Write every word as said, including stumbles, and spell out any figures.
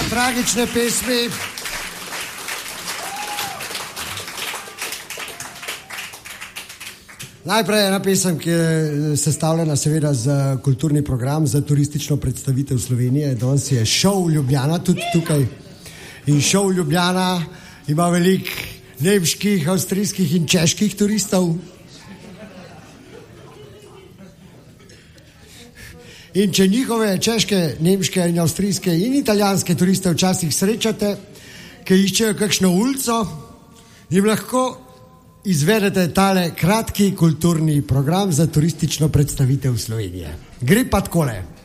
tragične pesmi. Najprej ena pesem, ki je sestavljena seveda za kulturni program, za turistično predstavitev Slovenije. Danes je šov Ljubljana tudi tukaj. In šov Ljubljana ima veliko nemških, avstrijskih in čeških turistov. In če njihove češke, nemške in avstrijske in italijanske turiste včasih srečate, ki iščejo kakšno ulico, jim lahko izvedete tale kratki kulturni program za turistično predstavitev Slovenije. Gre pa takole.